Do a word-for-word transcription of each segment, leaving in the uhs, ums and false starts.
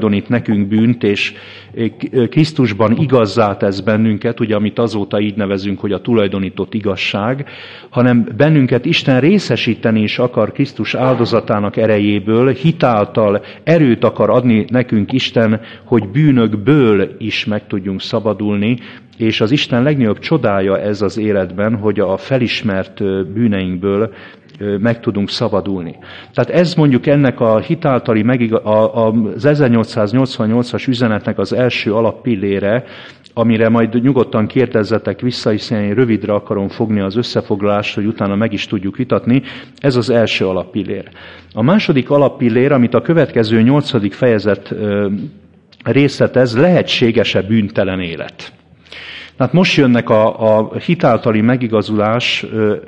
tulajdonít nekünk bűnt, és Krisztusban igazzá tesz bennünket, ugye, amit azóta így nevezünk, hogy a tulajdonított igazság, hanem bennünket Isten részesíteni is akar Krisztus áldozatának erejéből, hitáltal erőt akar adni nekünk Isten, hogy bűnökből is meg tudjunk szabadulni, és az Isten legnagyobb csodája ez az életben, hogy a felismert bűneinkből meg tudunk szabadulni. Tehát ez mondjuk ennek a hitáltali, megig- a, az ezernyolcszáznyolcvannyolcas üzenetnek az első alappillére, amire majd nyugodtan kérdezzetek vissza, hiszen én rövidre akarom fogni az összefoglalást, hogy utána meg is tudjuk vitatni. Ez az első alappillér. A második alappillér, amit a következő nyolcadik fejezet részletez, lehetséges-e bűntelen élet. Tehát most jönnek a, a hitáltali megigazulás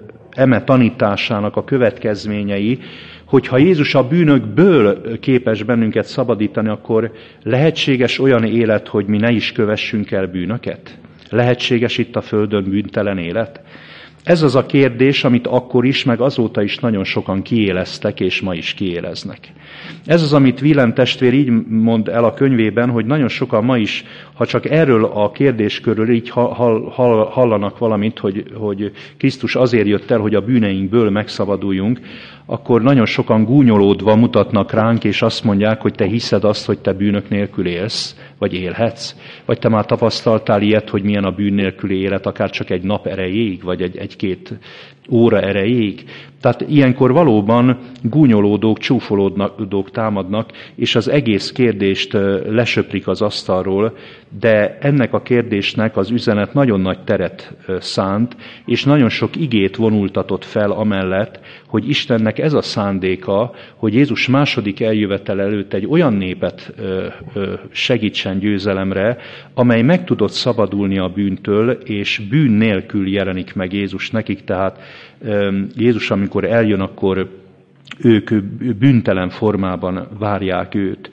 eme tanításának a következményei, hogy ha Jézus a bűnökből képes bennünket szabadítani, akkor lehetséges olyan élet, hogy mi ne is kövessünk el bűnöket? Lehetséges itt a földön bűntelen élet? Ez az a kérdés, amit akkor is, meg azóta is nagyon sokan kiéleztek, és ma is kiéleznek. Ez az, amit Wilhelm testvér így mond el a könyvében, hogy nagyon sokan ma is, ha csak erről a kérdéskörről így hall, hall, hallanak valamit, hogy, hogy Krisztus azért jött el, hogy a bűneinkből megszabaduljunk, akkor nagyon sokan gúnyolódva mutatnak ránk, és azt mondják, hogy te hiszed azt, hogy te bűnök nélkül élsz, vagy élhetsz, vagy te már tapasztaltál ilyet, hogy milyen a bűn nélküli élet, akár csak egy nap erejéig, vagy egy, egy-két óra erejéig. Tehát ilyenkor valóban gúnyolódók, csúfolódók támadnak, és az egész kérdést lesöprik az asztalról, de ennek a kérdésnek az üzenet nagyon nagy teret szánt, és nagyon sok igét vonultatott fel amellett, hogy Istennek ez a szándéka, hogy Jézus második eljövetel előtt egy olyan népet segítsen győzelemre, amely meg tudott szabadulni a bűntől, és bűn nélkül jelenik meg Jézus nekik, tehát Jézus, amikor eljön, akkor ők bűntelen formában várják őt.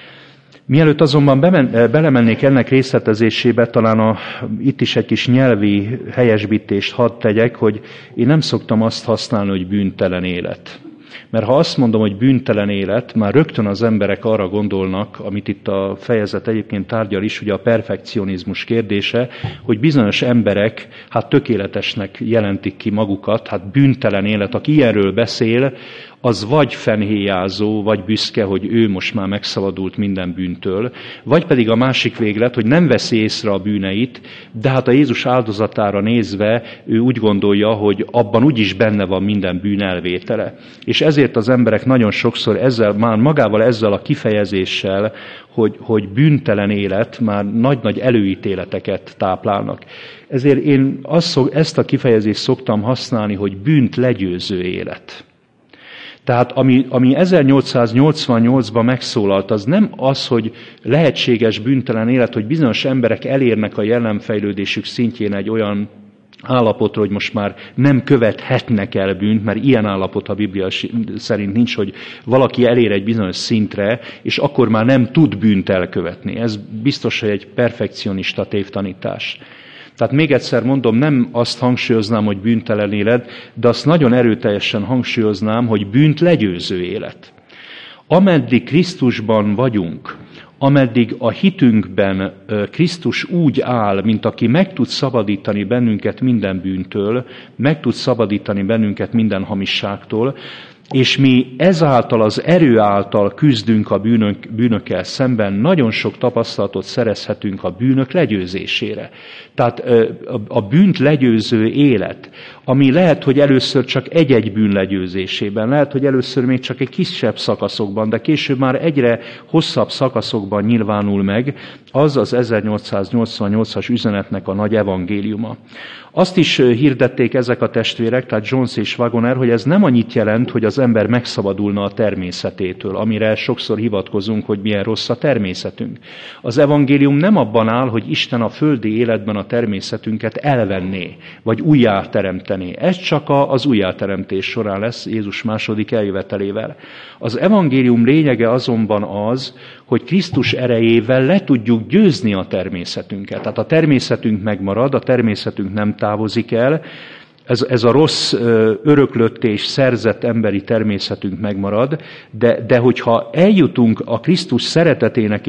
Mielőtt azonban bemen, belemennék ennek részletezésébe, talán a, itt is egy kis nyelvi helyesbítést hadd tegyek, hogy én nem szoktam azt használni, hogy bűntelen élet. Mert ha azt mondom, hogy bűntelen élet, már rögtön az emberek arra gondolnak, amit itt a fejezet egyébként tárgyal is, ugye a perfekcionizmus kérdése, hogy bizonyos emberek hát tökéletesnek jelentik ki magukat, hát bűntelen élet, aki ilyenről beszél, az vagy fenhéjázó, vagy büszke, hogy ő most már megszabadult minden bűntől, vagy pedig a másik véglet, hogy nem veszi észre a bűneit, de hát a Jézus áldozatára nézve ő úgy gondolja, hogy abban úgyis benne van minden bűn elvétele. És ezért az emberek nagyon sokszor ezzel, már magával ezzel a kifejezéssel, hogy, hogy bűntelen élet, már nagy-nagy előítéleteket táplálnak. Ezért én azt, ezt a kifejezést szoktam használni, hogy bűnt legyőző élet. Tehát ami, ami ezernyolcszáznyolcvannyolcban megszólalt, az nem az, hogy lehetséges bűntelen élet, hogy bizonyos emberek elérnek a jelenfejlődésük szintjén egy olyan állapotra, hogy most már nem követhetnek el bűnt, mert ilyen állapot a Biblia szerint nincs, hogy valaki elér egy bizonyos szintre, és akkor már nem tud bűnt elkövetni. Ez biztos, hogy egy perfekcionista tévtanítás. Tehát még egyszer mondom, nem azt hangsúlyoznám, hogy bűntelen élet, de azt nagyon erőteljesen hangsúlyoznám, hogy bűnt legyőző élet. Ameddig Krisztusban vagyunk, ameddig a hitünkben Krisztus úgy áll, mint aki meg tud szabadítani bennünket minden bűntől, meg tud szabadítani bennünket minden hamisságtól, és mi ezáltal az erő által küzdünk a bűnök, bűnökkel szemben, nagyon sok tapasztalatot szerezhetünk a bűnök legyőzésére. Tehát a bűnt legyőző élet, ami lehet, hogy először csak egy-egy bűn legyőzésében, lehet, hogy először még csak egy kisebb szakaszokban, de később már egyre hosszabb szakaszokban nyilvánul meg, az az ezernyolcszáznyolcvannyolcas üzenetnek a nagy evangéliuma. Azt is hirdették ezek a testvérek, tehát Jones és Wagoner, hogy ez nem annyit jelent, hogy az ember megszabadulna a természetétől, amire sokszor hivatkozunk, hogy milyen rossz a természetünk. Az evangélium nem abban áll, hogy Isten a földi életben a természetünket elvenné, vagy újjáteremtené. Ez csak az újjáteremtés során lesz Jézus második eljövetelével. Az evangélium lényege azonban az, hogy Krisztus erejével le tudjuk győzni a természetünket. Tehát a természetünk megmarad, a természetünk nem távozik el, ez, ez a rossz, öröklött és szerzett emberi természetünk megmarad, de, de hogyha eljutunk a Krisztus szeretetének